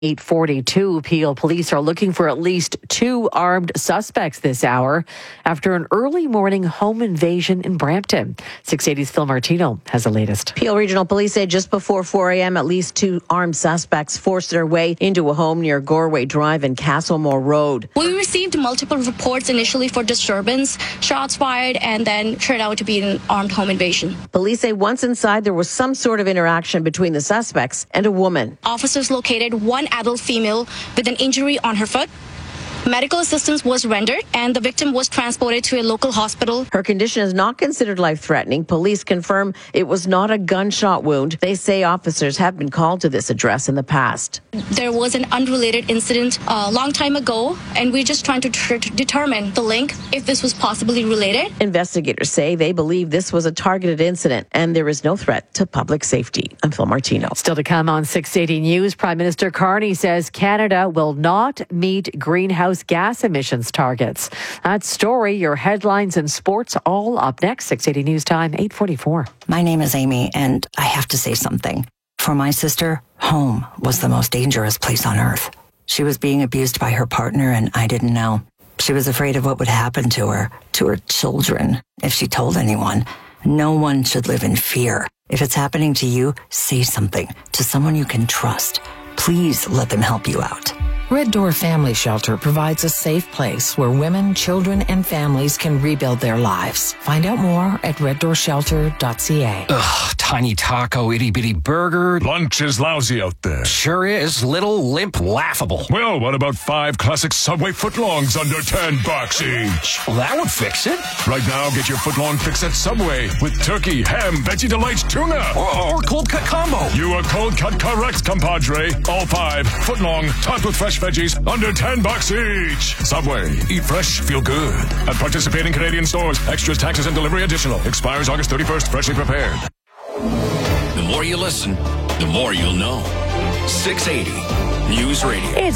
8:42, Peel police are looking for at least 2 armed suspects this hour after an early morning home invasion in Brampton. 680's Phil Martino has the latest. Peel Regional Police say just before 4 a.m., at least 2 armed suspects forced their way into a home near Goreway Drive and Castlemore Road. We received multiple reports initially for disturbance, shots fired, and then turned out to be an armed home invasion. Police say once inside, there was some sort of interaction between the suspects and a woman. Officers located one adult female with an injury on her foot. Medical assistance was rendered and the victim was transported to a local hospital. Her condition is not considered life-threatening. Police confirm it was not a gunshot wound. They say officers have been called to this address in the past. There was an unrelated incident a long time ago, and we're just trying to determine the link, if this was possibly related. Investigators say they believe this was a targeted incident and there is no threat to public safety. I'm Phil Martino. Still to come on 680 News, Prime Minister Carney says Canada will not meet greenhouse gas emissions targets. That story, your headlines and sports, all up next. 680 News Time, 8:44. My name is Amy, and I have to say something. For my sister, home was the most dangerous place on earth. She was being abused by her partner, and I didn't know. She was afraid of what would happen to her children, if she told anyone. No one should live in fear. If it's happening to you, say something to someone you can trust. Please let them help you out. Red Door Family Shelter provides a safe place where women, children, and families can rebuild their lives. Find out more at reddoorshelter.ca. Ugh, tiny taco, itty-bitty burger. Lunch is lousy out there. Sure is. Little, limp, laughable. Well, what about 5 classic Subway footlongs under $10 each? Well, that would fix it. Right now, get your footlong fix at Subway with turkey, ham, veggie delights, tuna. Or cold cut combo. You are cold cut correct, compadre. All 5 footlong, topped with fresh veggies, under $10 each. Subway. Eat fresh, feel good. At participating Canadian stores. Extras, taxes, and delivery additional. Expires August 31st. Freshly prepared. The more you listen, the more you'll know. 680 News Radio. It's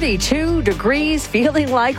32 degrees, feeling like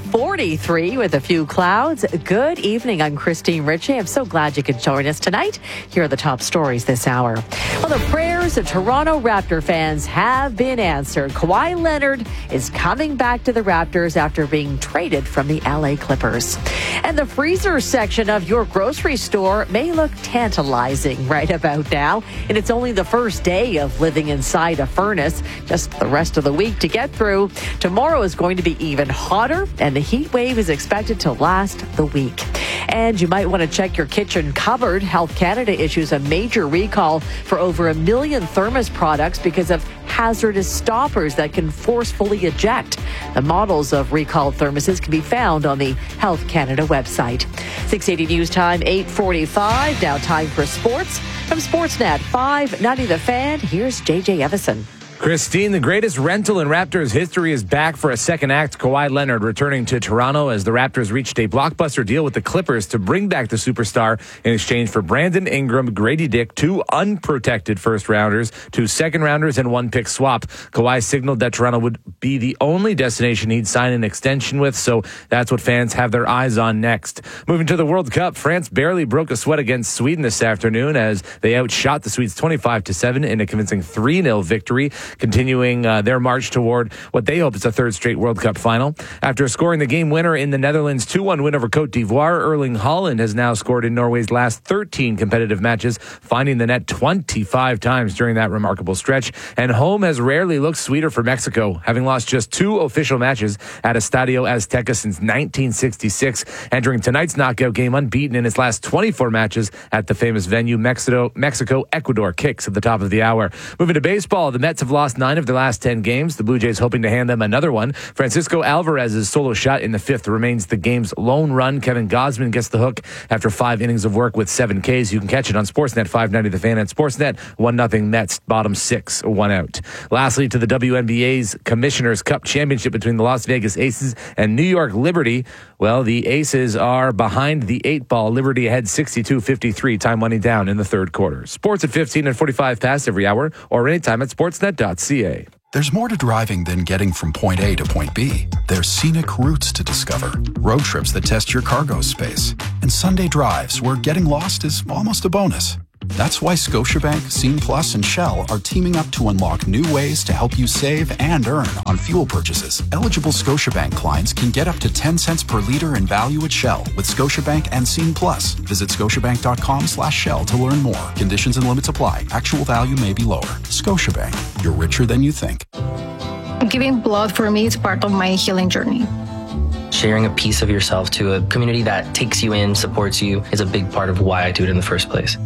43 with a few clouds. Good evening. I'm Christine Ritchie. I'm so glad you could join us tonight. Here are the top stories this hour. Well, the prayers of Toronto Raptor fans have been answered. Kawhi Leonard is coming back to the Raptors after being traded from the LA Clippers. And the freezer section of your grocery store may look tantalizing right about now. And it's only the first day of living inside a furnace. Just the rest of the week to get through. Tomorrow is going to be even hotter, and the heat wave is expected to last the week. And you might want to check your kitchen cupboard. Health Canada issues a major recall for over 1 million thermos products because of hazardous stoppers that can forcefully eject. The models of recalled thermoses can be found on the Health Canada website. 680 News Time, 8:45. Now time for sports. From Sportsnet 590 The Fan, here's JJ Evison. Christine, the greatest rental in Raptors history is back for a second act. Kawhi Leonard returning to Toronto as the Raptors reached a blockbuster deal with the Clippers to bring back the superstar in exchange for Brandon Ingram, Grady Dick, 2 unprotected first-rounders, 2 second-rounders, and 1 pick swap. Kawhi signaled that Toronto would be the only destination he'd sign an extension with, so that's what fans have their eyes on next. Moving to the World Cup, France barely broke a sweat against Sweden this afternoon as they outshot the Swedes 25-7 in a convincing 3-0 victory, continuing their march toward what they hope is a 3rd straight World Cup final. After scoring the game winner in the Netherlands' 2-1 win over Cote d'Ivoire, Erling Haaland has now scored in Norway's last 13 competitive matches, finding the net 25 times during that remarkable stretch. And home has rarely looked sweeter for Mexico, having lost just 2 official matches at Estadio Azteca since 1966, entering tonight's knockout game unbeaten in its last 24 matches at the famous venue. Mexico-Ecuador kicks at the top of the hour. Moving to baseball, the Mets have lost 9 of their last 10 games. The Blue Jays hoping to hand them another one. Francisco Alvarez's solo shot in the 5th remains the game's lone run. Kevin Gausman gets the hook after 5 innings of work with 7 Ks. You can catch it on Sportsnet 590 The Fan and Sportsnet. 1-0 Mets, bottom 6, 1 out. Lastly, to the WNBA's Commissioner's Cup Championship between the Las Vegas Aces and New York Liberty. Well, the Aces are behind the 8 ball. Liberty ahead 62-53, time winding down in the 3rd quarter. Sports at 15 and 45 past every hour or anytime at sportsnet.ca. There's more to driving than getting from point A to point B. There's scenic routes to discover, road trips that test your cargo space, and Sunday drives where getting lost is almost a bonus. That's why Scotiabank, Scene Plus, and Shell are teaming up to unlock new ways to help you save and earn on fuel purchases. Eligible Scotiabank clients can get up to 10 cents per litre in value at Shell with Scotiabank and Scene Plus. Visit scotiabank.com/Shell to learn more. Conditions and limits apply. Actual value may be lower. Scotiabank. You're richer than you think. Giving blood for me is part of my healing journey. Sharing a piece of yourself to a community that takes you in, supports you, is a big part of why I do it in the first place.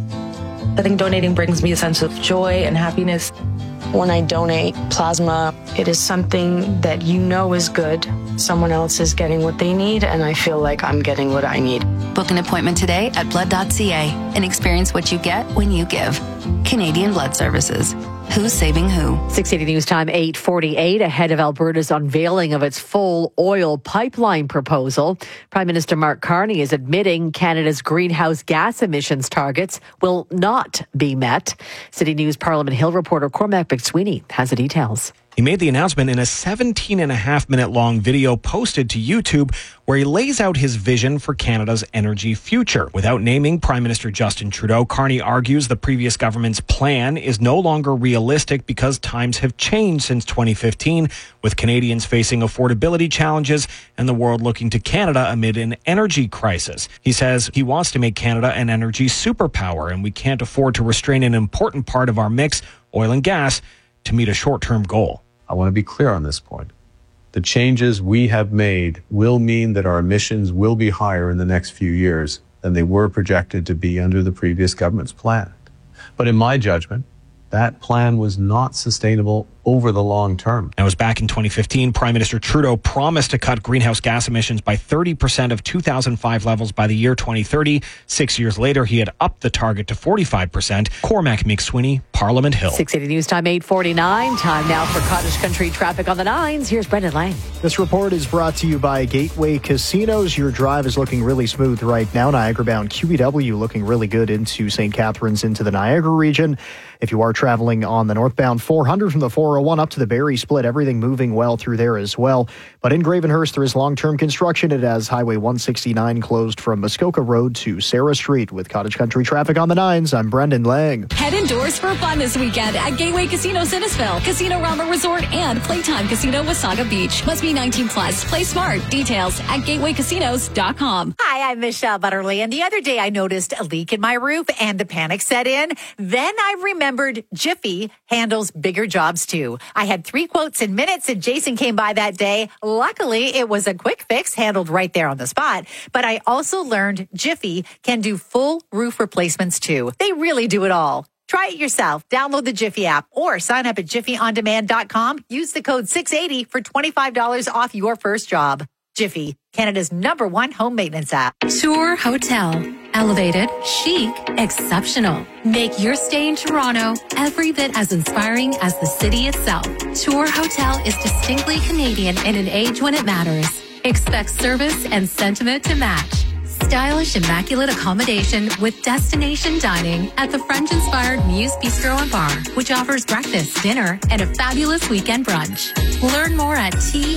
I think donating brings me a sense of joy and happiness. When I donate plasma, it is something that you know is good. Someone else is getting what they need, and I feel like I'm getting what I need. Book an appointment today at blood.ca and experience what you get when you give. Canadian Blood Services. Who's saving who? 680 News Time, 8:48, ahead of Alberta's unveiling of its full oil pipeline proposal. Prime Minister Mark Carney is admitting Canada's greenhouse gas emissions targets will not be met. City News Parliament Hill reporter Cormac McSweeney has the details. He made the announcement in a 17.5-minute long video posted to YouTube where he lays out his vision for Canada's energy future. Without naming Prime Minister Justin Trudeau, Carney argues the previous government's plan is no longer realistic because times have changed since 2015, with Canadians facing affordability challenges and the world looking to Canada amid an energy crisis. He says he wants to make Canada an energy superpower, and we can't afford to restrain an important part of our mix, oil and gas, to meet a short-term goal. I want to be clear on this point. The changes we have made will mean that our emissions will be higher in the next few years than they were projected to be under the previous government's plan. But in my judgment, that plan was not sustainable over the long term. That was back in 2015. Prime Minister Trudeau promised to cut greenhouse gas emissions by 30% of 2005 levels by the year 2030. 6 years later, he had upped the target to 45%. Cormac McSweeney, Parliament Hill. 680 News Time, 8:49. Time now for Cottage Country traffic on the 9s. Here's Brendan Lang. This report is brought to you by Gateway Casinos. Your drive is looking really smooth right now. Niagara-bound QEW looking really good into St. Catharines, into the Niagara region. If you are traveling on the northbound 400 from the 401 up to the Barrie Split, everything moving well through there as well. But in Gravenhurst, there is long-term construction. It has Highway 169 closed from Muskoka Road to Sarah Street. With Cottage Country traffic on the 9s, I'm Brendan Lang. Head indoors for fun this weekend at Gateway Casino Innisfil, Casino Rama Resort, and Playtime Casino Wasaga Beach. Must be 19 plus. Play smart. Details at gatewaycasinos.com. Hi, I'm Michelle Butterly, and the other day I noticed a leak in my roof and the panic set in. Then I remembered Jiffy handles bigger jobs too. I had 3 quotes in minutes, and Jason came by that day. Luckily, it was a quick fix handled right there on the spot. But I also learned Jiffy can do full roof replacements too. They really do it all. Try it yourself. Download the Jiffy app or sign up at jiffyondemand.com. Use the code 680 for $25 off your first job. Jiffy, Canada's #1 home maintenance app. Tour Hotel. Elevated, chic, exceptional. Make your stay in Toronto every bit as inspiring as the city itself. Tour Hotel is distinctly Canadian in an age when it matters. Expect service and sentiment to match. Stylish, immaculate accommodation with destination dining at the French-inspired Muse Bistro and Bar, which offers breakfast, dinner, and a fabulous weekend brunch. Learn more at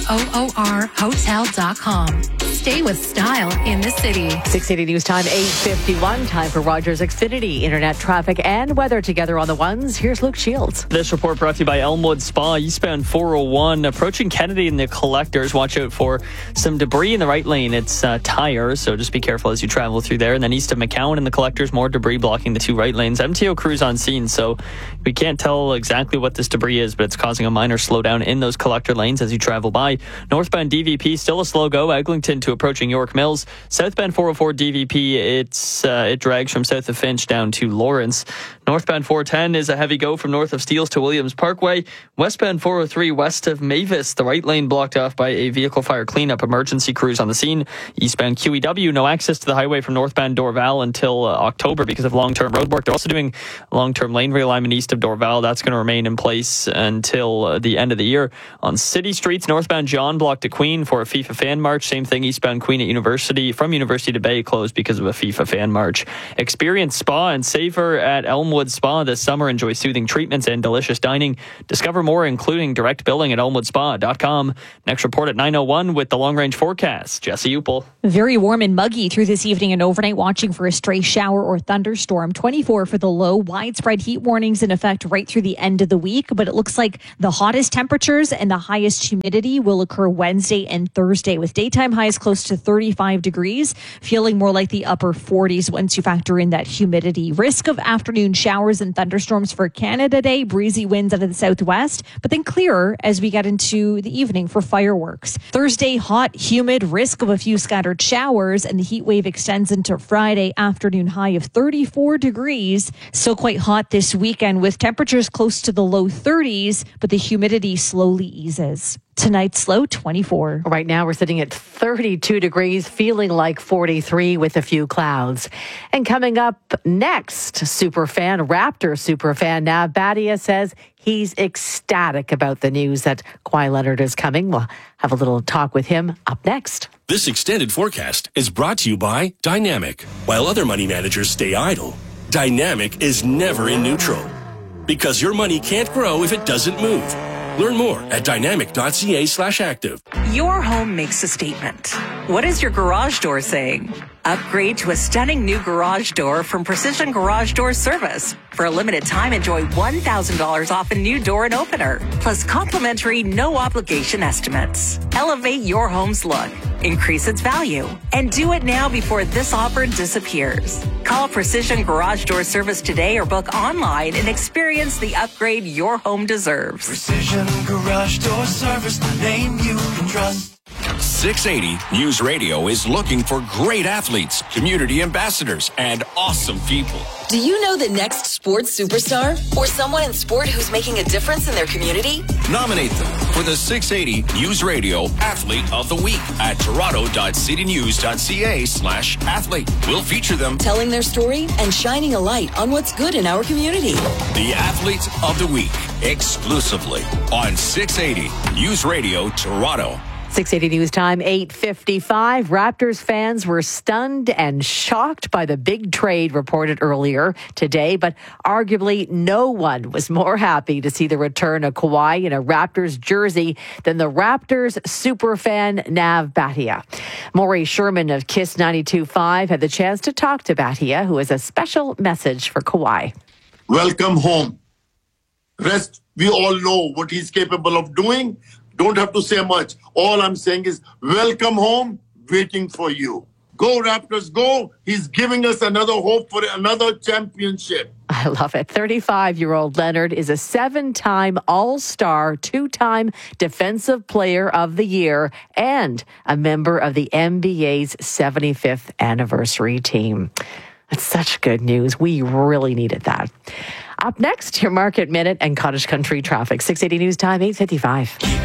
toorhotel.com. Stay with style in the city. 680 News Time, 8:51. Time for Rogers Xfinity. Internet traffic and weather together on the 1s. Here's Luke Shields. This report brought to you by Elmwood Spa, eastbound 401. Approaching Kennedy and the collectors. Watch out for some debris in the right lane. It's tires, so just be careful as you travel through there. And then east of McCowan and the collectors, more debris blocking the 2 right lanes. MTO crews on scene, so we can't tell exactly what this debris is, but it's causing a minor slowdown in those collector lanes as you travel by. Northbound DVP, still a slow go. Eglinton to approaching York Mills. Southbound 404 DVP, it drags from south of Finch down to Lawrence. Northbound 410 is a heavy go from north of Steeles to Williams Parkway. Westbound 403 west of Mavis, the right lane blocked off by a vehicle fire cleanup. Emergency crews on the scene. Eastbound QEW, no access to the highway from northbound Dorval until October because of long-term road work. They're also doing long-term lane realignment east of Dorval. That's going to remain in place until the end of the year. On city streets, northbound John blocked to Queen for a FIFA fan march. Same thing eastbound Queen at University. From University to Bay closed because of a FIFA fan march. Experience Spa and Savor at Elmwood Elmwood Spa this summer. Enjoy soothing treatments and delicious dining. Discover more, including direct billing at elmwoodspa.com. Next report at 9:01 with the long-range forecast. Jesse Upel. Very warm and muggy through this evening and overnight, watching for a stray shower or thunderstorm. 24 for the low. Widespread heat warnings in effect right through the end of the week, but it looks like the hottest temperatures and the highest humidity will occur Wednesday and Thursday, with daytime highs close to 35 degrees, feeling more like the upper 40s once you factor in that humidity. Risk of afternoon showers and thunderstorms for Canada Day. Breezy winds out of the southwest, but then clearer as we get into the evening for fireworks. Thursday, hot, humid, risk of a few scattered showers, and the heat wave extends into Friday, afternoon high of 34 degrees. Still quite hot this weekend with temperatures close to the low 30s, but the humidity slowly eases. Tonight's low 24. Right now we're sitting at 32 degrees, feeling like 43 with a few clouds. And coming up next, Raptor superfan Nav Bhatia says he's ecstatic about the news that Kawhi Leonard is coming. We'll have a little talk with him up next. This extended forecast is brought to you by Dynamic. While other money managers stay idle, Dynamic is never in neutral. Because your money can't grow if it doesn't move. Learn more at dynamic.ca/active. Your home makes a statement. What is your garage door saying? Upgrade to a stunning new garage door from Precision Garage Door Service. For a limited time, enjoy $1,000 off a new door and opener, plus complimentary no-obligation estimates. Elevate your home's look, increase its value, and do it now before this offer disappears. Call Precision Garage Door Service today or book online and experience the upgrade your home deserves. Precision Garage Door Service, the name you can trust. 680 News Radio is looking for great athletes, community ambassadors, and awesome people. Do you know the next sports superstar or someone in sport who's making a difference in their community? Nominate them for the 680 News Radio Athlete of the Week at toronto.citynews.ca/athlete. We'll feature them telling their story and shining a light on what's good in our community. The Athlete of the Week, exclusively on 680 News Radio Toronto. 680 News Time, 8:55. Raptors fans were stunned and shocked by the big trade reported earlier today, but arguably no one was more happy to see the return of Kawhi in a Raptors jersey than the Raptors superfan Nav Bhatia. Maury Sherman of KISS 92.5 had the chance to talk to Bhatia, who has a special message for Kawhi. Welcome home. Rest, we all know what he's capable of doing. Don't have to say much. All I'm saying is welcome home, waiting for you. Go Raptors, go. He's giving us another hope for another championship. I love it. 35-year-old Leonard is a 7-time All-Star, 2-time Defensive Player of the Year, and a member of the NBA's 75th anniversary team. That's such good news. We really needed that. Up next, your Market Minute and Cottage Country traffic. 680 News Time, 8:55.